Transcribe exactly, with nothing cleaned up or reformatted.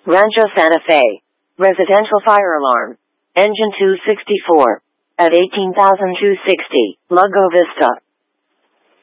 Rancho Santa Fe. Residential fire alarm. Engine two sixty-four. At eighteen thousand two hundred sixty. Lago Vista.